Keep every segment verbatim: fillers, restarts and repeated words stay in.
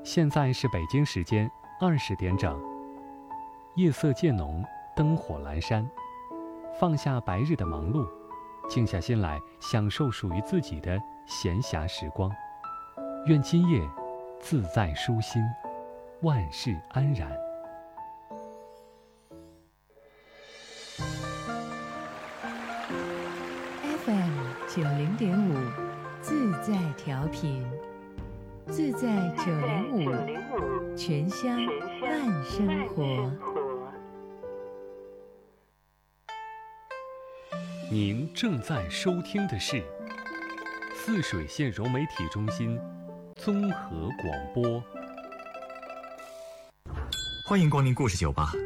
现在是北京时间二十点整，夜色渐浓，灯火阑珊，放下白日的忙碌，静下心来享受属于自己的闲暇时光。愿今夜自在舒心，万事安然。 F M 九零点五，自在调频，自在九零五，全乡慢生活。 您正在收听的是泗水县融媒体中心综合广播。 欢迎光临故事酒吧。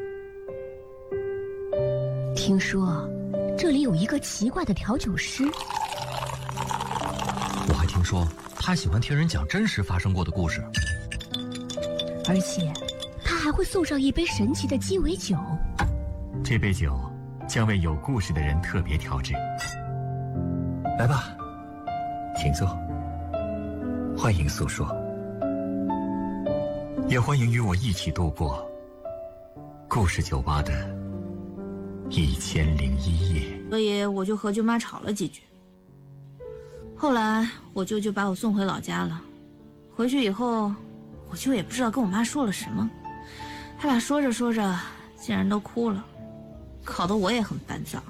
听说这里有一个奇怪的调酒师， 我还听说他喜欢听人讲真实发生过的故事， 而且他还会送上一杯神奇的鸡尾酒。 这杯酒将为有故事的人特别调制。来吧，请坐，欢迎诉说，也欢迎与我一起度过故事酒吧的一千零一夜。 所以我就和舅妈吵了几句，后来我舅舅把我送回老家了。回去以后，我舅也不知道跟我妈说了什么，他俩说着说着竟然都哭了，搞得我也很烦躁。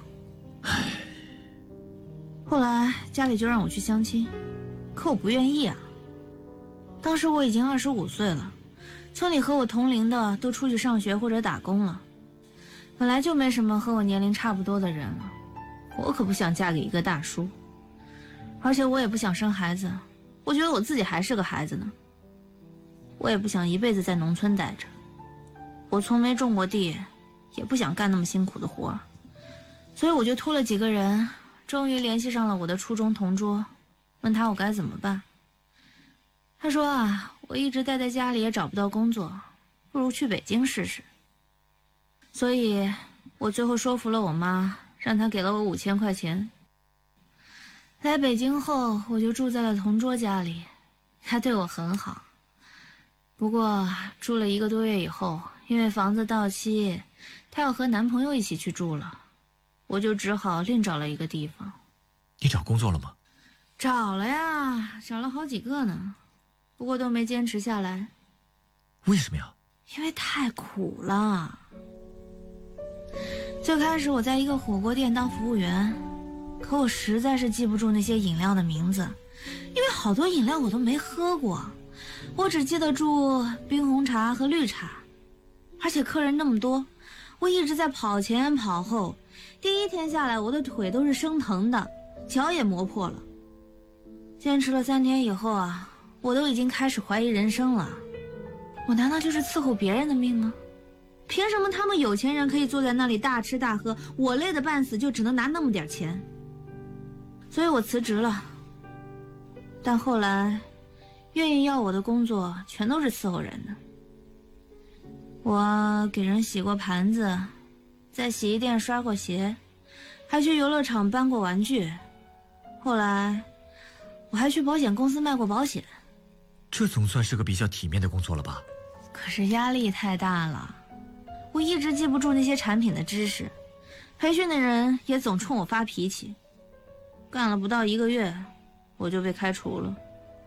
后来家里就让我去相亲，可我不愿意啊。当时我已经二十五岁了，村里和我同龄的都出去上学或者打工了，本来就没什么和我年龄差不多的人了，我可不想嫁给一个大叔，而且我也不想生孩子，我觉得我自己还是个孩子呢。我也不想一辈子在农村待着，我从没种过地，也不想干那么辛苦的活，所以我就托了几个人，终于联系上了我的初中同桌，问他我该怎么办。他说啊，我一直待在家里也找不到工作，不如去北京试试。所以我最后说服了我妈，让她给了我五千块钱。来北京后，我就住在了同桌家里，他对我很好。不过住了一个多月以后，因为房子到期，她要和男朋友一起去住了，我就只好另找了一个地方。 你找工作了吗？ 找了呀，找了好几个呢，不过都没坚持下来。 为什么呀？ 因为太苦了。最开始我在一个火锅店当服务员，可我实在是记不住那些饮料的名字，因为好多饮料我都没喝过，我只记得住冰红茶和绿茶。而且客人那么多，我一直在跑前跑后，第一天下来我的腿都是生疼的，脚也磨破了。坚持了三天以后啊，我都已经开始怀疑人生了。我难道就是伺候别人的命吗？凭什么他们有钱人可以坐在那里大吃大喝，我累得半死就只能拿那么点钱？所以我辞职了。但后来愿意要我的工作全都是伺候人的。我给人洗过盘子，在洗衣店刷过鞋，还去游乐场搬过玩具。后来我还去保险公司卖过保险。 这总算是个比较体面的工作了吧？ 可是压力太大了，我一直记不住那些产品的知识，培训的人也总冲我发脾气。干了不到一个月，我就被开除了。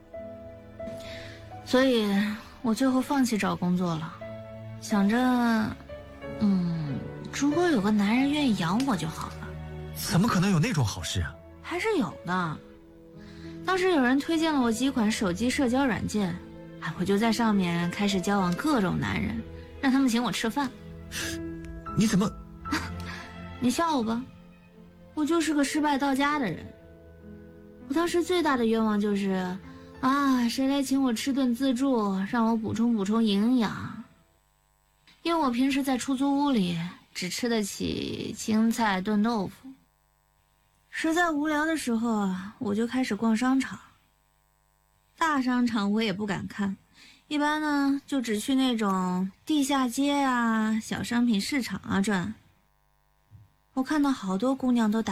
所以我最后放弃找工作了，想着嗯，如果有个男人愿意养我就好了。 怎么可能有那种好事啊？ 还是有的。当时有人推荐了我几款手机社交软件，我就在上面开始交往各种男人，让他们请我吃饭。 你怎么你笑我吧，我就是个失败到家的人。我当时最大的愿望就是啊，谁来请我吃顿自助，让我补充补充营养。因为我平时在出租屋里只吃得起青菜炖豆腐，实在无聊的时候啊，我就开始逛商场。大商场我也不敢看，一般呢就只去那种地下街啊、小商品市场啊转。我看到好多姑娘都打